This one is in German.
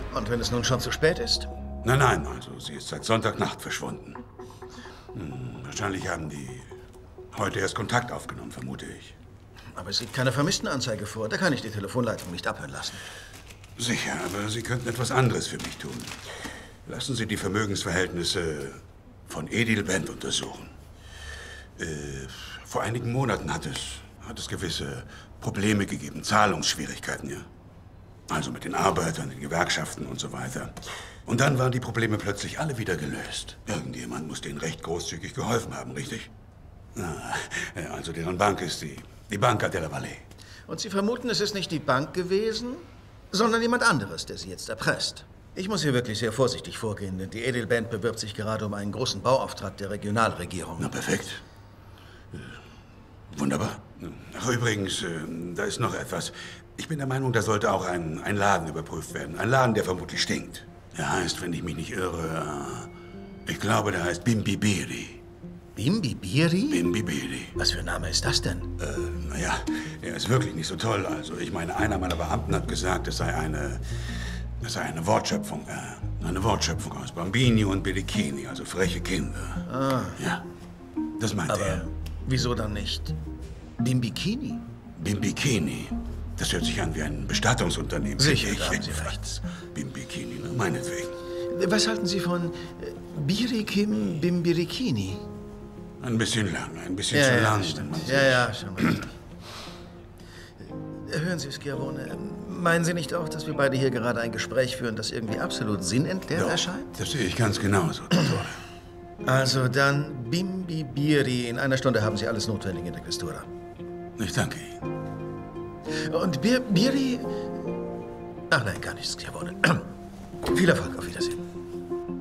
Und wenn es nun schon zu spät ist? Nein, nein, also sie ist seit Sonntagnacht verschwunden. Wahrscheinlich haben die heute erst Kontakt aufgenommen, vermute ich. Aber es liegt keine Vermisstenanzeige vor. Da kann ich die Telefonleitung nicht abhören lassen. Sicher, aber Sie könnten etwas anderes für mich tun. Lassen Sie die Vermögensverhältnisse von Edil Bent untersuchen. Vor einigen Monaten hat es gewisse Probleme gegeben, Zahlungsschwierigkeiten, ja? Also mit den Arbeitern, den Gewerkschaften und so weiter. Und dann waren die Probleme plötzlich alle wieder gelöst. Irgendjemand muss denen recht großzügig geholfen haben, richtig? Also deren Bank ist die Banca della Valle. Und Sie vermuten, es ist nicht die Bank gewesen, sondern jemand anderes, der Sie jetzt erpresst. Ich muss hier wirklich sehr vorsichtig vorgehen, denn die Edil Bent bewirbt sich gerade um einen großen Bauauftrag der Regionalregierung. Na, perfekt. Wunderbar. Ach, übrigens, da ist noch etwas. Ich bin der Meinung, da sollte auch ein Laden überprüft werden. Ein Laden, der vermutlich stinkt. Der heißt, wenn ich mich nicht irre, ich glaube, der heißt Bimbibiri. Bimbibiri? Bimbibiri. Was für ein Name ist das denn? Naja, er ist wirklich nicht so toll. Also, ich meine, einer meiner Beamten hat gesagt, es sei eine Wortschöpfung. Eine Wortschöpfung aus Bambini und Birichini, also freche Kinder. Ah. Ja, das meinte er. Aber wieso dann nicht Bimbikini? Bimbikini. Das hört sich an wie ein Bestattungsunternehmen. Sicher, da haben Sie recht. Bimbikini, ne? Meinetwegen. Was halten Sie von Birikim Bimbirikini? Ein bisschen lang, ein bisschen zu lang. Ja, schon mal. Hören Sie, Schiavone, meinen Sie nicht auch, dass wir beide hier gerade ein Gespräch führen, das irgendwie absolut sinnentleert erscheint? Das sehe ich ganz genauso, Dottore. Also dann Bimbibiri. In einer Stunde haben Sie alles Notwendige in der Questura. Ich danke Ihnen. Und Biri... Ach nein, gar nichts, Schiavone. Viel Erfolg, auf Wiedersehen.